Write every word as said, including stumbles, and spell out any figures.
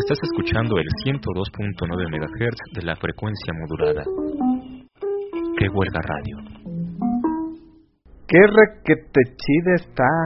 Estás escuchando el ciento dos punto nueve megahertz de la frecuencia modulada. ¡Qué huelga radio! ¡Qué requete chida está!